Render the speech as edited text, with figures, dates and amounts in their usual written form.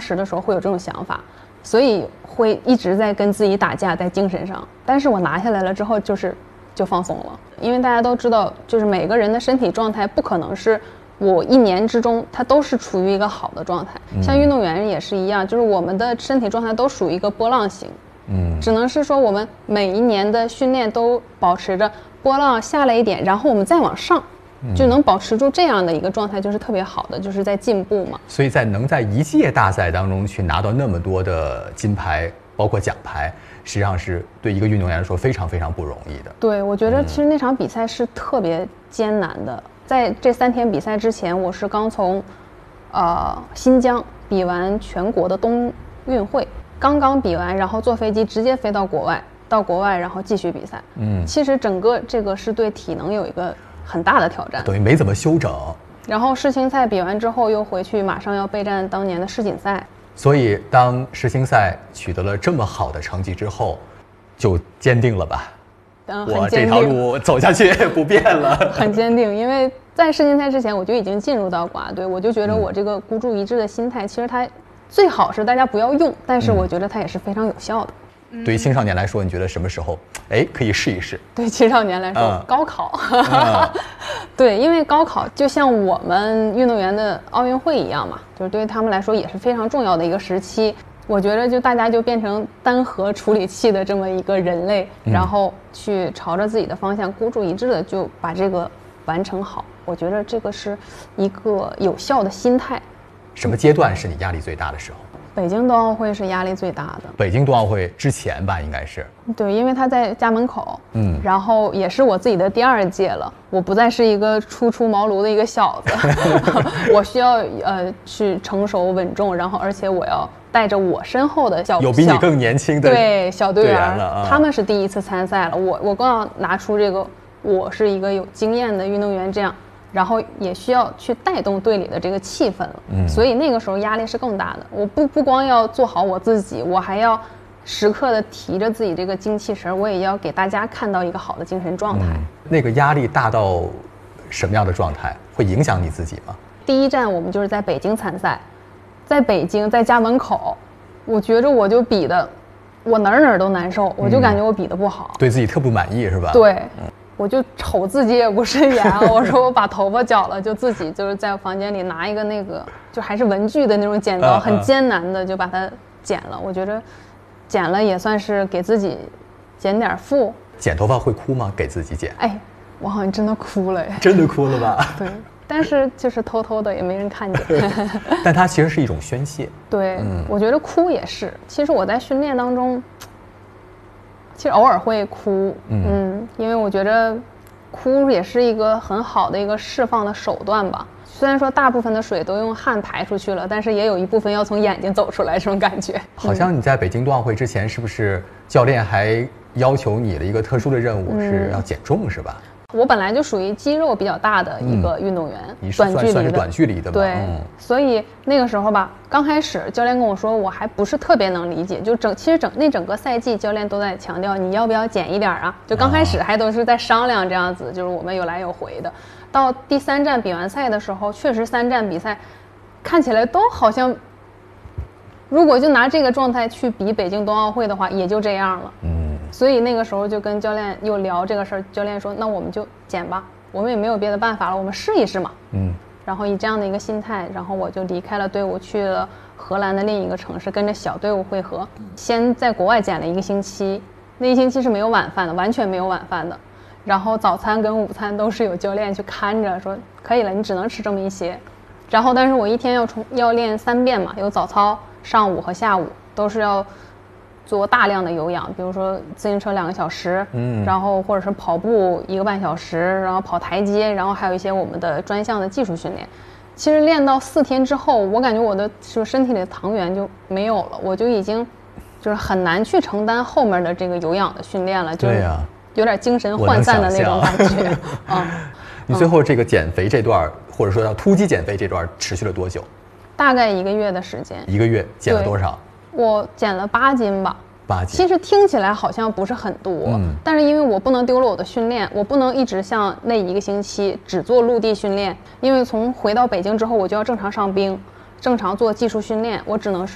时的时候会有这种想法，所以会一直在跟自己打架，在精神上。但是我拿下来了之后，就放松了，因为大家都知道，就是每个人的身体状态不可能是我一年之中他都是处于一个好的状态。像运动员也是一样，就是我们的身体状态都属于一个波浪形。只能是说我们每一年的训练都保持着波浪下来一点，然后我们再往上。就能保持住这样的一个状态，就是特别好的，就是在进步嘛。 所以能在一届大赛当中去拿到那么多的金牌，包括奖牌，实际上是对一个运动员来说非常非常不容易的。 对，我觉得其实那场比赛是特别艰难的。在这3天比赛之前，我是刚从新疆比完全国的冬运会，刚刚比完，然后坐飞机直接飞到国外，然后继续比赛。其实整个这个是对体能有一个很大的挑战， 等于没怎么休整。 然后世青赛比完之后又回去，马上要备战当年的世锦赛。 所以当世青赛取得了这么好的成绩之后，就坚定了吧？我这条路走下去不变了。 很坚定，因为在世青赛之前我就已经进入到国家队，我就觉得我这个孤注一掷的心态，其实它最好是大家不要用，但是我觉得它也是非常有效的。 对于青少年来说，你觉得什么时候可以试一试？ 对青少年来说，高考。对，因为高考就像我们运动员的奥运会一样嘛，就是对于他们来说也是非常重要的一个时期。我觉得大家就变成单核处理器的这么一个人类，然后去朝着自己的方向孤注一掷的就把这个完成好。我觉得这个是一个有效的心态。 什么阶段是你压力最大的时候？ 北京冬奥会是压力最大的。 北京冬奥会之前吧，应该是。 对，因为它在家门口，然后也是我自己的第2届了，我不再是一个初出茅庐的一个小子，我需要去成熟稳重，然后而且我要带着我身后的有比你更年轻的对小队员了， 他们是第一次参赛了，我更要拿出这个我是一个有经验的运动员这样。然后也需要去带动队里的这个气氛了，所以那个时候压力是更大的。我不光要做好我自己，我还要时刻的提着自己这个精气神，我也要给大家看到一个好的精神状态。 那个压力大到什么样的状态，会影响你自己吗？ 第一站我们就是在北京参赛，在北京在家门口，我觉着我就比的，我哪儿都难受，我就感觉我比的不好， 对自己特不满意是吧？ 对。我就瞅自己也不顺眼，我说我把头发绞了，就自己就是在房间里拿一个那个就还是文具的那种剪刀，很艰难的就把它剪了。我觉得剪了也算是给自己减点负。 剪头发会哭吗？给自己剪？ 我好像真的哭了。 真的哭了吧？ 对，但是就是偷偷的也没人看见。 但它其实是一种宣泄。 对，我觉得哭也是。其实我在训练当中。其实偶尔会哭，因为我觉得哭也是一个很好的一个释放的手段吧。虽然说大部分的水都用汗排出去了，但是也有一部分要从眼睛走出来，这种感觉。 好像你在北京冬奥会之前，是不是教练还要求你的一个特殊的任务是要减重，是吧？我本来就属于肌肉比较大的一个运动员， 算是短距离的吧？ 对，所以那个时候吧，刚开始教练跟我说，我还不是特别能理解。就其实整个赛季，教练都在强调你要不要减一点啊？就刚开始还都是在商量这样子，就是我们有来有回的。到第3站比完赛的时候，确实3站比赛看起来都好像，如果就拿这个状态去比北京冬奥会的话，也就这样了。所以那个时候就跟教练又聊这个事儿，教练说那我们就减吧，我们也没有别的办法了，我们试一试嘛。然后以这样的一个心态，然后我就离开了队伍，去了荷兰的另一个城市，跟着小队伍会合。先在国外减了1个星期，那1星期是没有晚饭的，完全没有晚饭的。然后早餐跟午餐都是有教练去看着，说可以了，你只能吃这么一些。然后但是我一天要练3遍嘛，有早操，上午和下午都是要做大量的有氧，比如说自行车2个小时，然后或者是跑步1个半小时，然后跑台阶，然后还有一些我们的专项的技术训练。其实练到4天之后，我感觉我的身体里的糖原就没有了，我就已经就是很难去承担后面的这个有氧的训练了，就有点精神涣散的那种感觉。 你最后这个减肥这段，或者说要突击减肥这段持续了多久？ 大概1个月的时间。1 个月减了多少？ 我减了8斤吧。 8斤。 其实听起来好像不是很多，但是因为我不能丢了我的训练，我不能一直像那1个星期只做陆地训练，因为从回到北京之后，我就要正常上冰，正常做技术训练，我只能是